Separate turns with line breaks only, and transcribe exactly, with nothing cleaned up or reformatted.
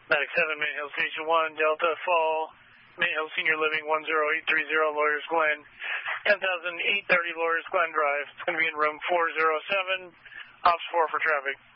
Medic seven, Mint Hill Station one, Delta Fall, Mint Hill Senior Living one zero eight three zero, Lawyers Glen, ten thousand eight thirty Lawyers Glen Drive. It's going to be in room four zero seven, Ops four for traffic.